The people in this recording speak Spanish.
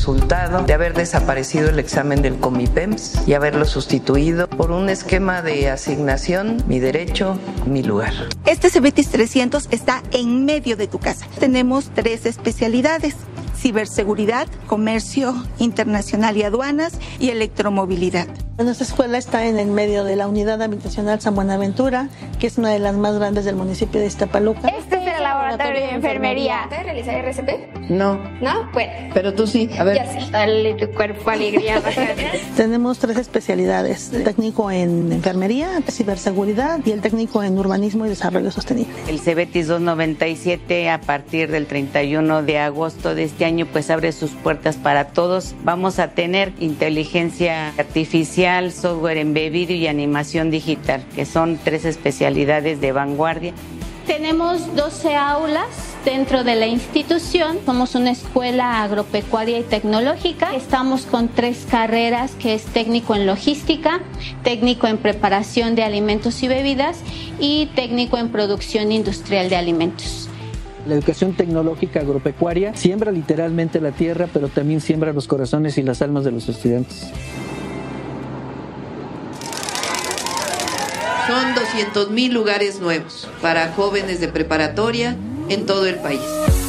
resultado de haber desaparecido el examen del Comipems y haberlo sustituido por un esquema de asignación, mi derecho, mi lugar. Este Cebetis 300 está en medio de tu casa. Tenemos 3 especialidades: ciberseguridad, comercio internacional y aduanas y electromovilidad. Nuestra escuela está en el medio de la unidad habitacional San Buenaventura, que es una de las más grandes del municipio de Iztapaluca. Este es el laboratorio de enfermería. ¿Te realiza RCP? No. ¿No? Bueno. Pero tú sí. A ver. Ya sí. Dale tu cuerpo alegría. Tenemos 3 especialidades: el técnico en enfermería, ciberseguridad y el técnico en urbanismo y desarrollo sostenible. El Cebetis 297 a partir del 31 de agosto de este año pues abre sus puertas para todos. Vamos a tener inteligencia artificial, software embebido y animación digital, que son 3 especialidades de vanguardia. Tenemos 12 aulas dentro de la institución. Somos una escuela agropecuaria y tecnológica. Estamos con 3 carreras, que es técnico en logística, técnico en preparación de alimentos y bebidas y técnico en producción industrial de alimentos. La educación tecnológica agropecuaria siembra literalmente la tierra, pero también siembra los corazones y las almas de los estudiantes. Son 200,000 lugares nuevos para jóvenes de preparatoria en todo el país.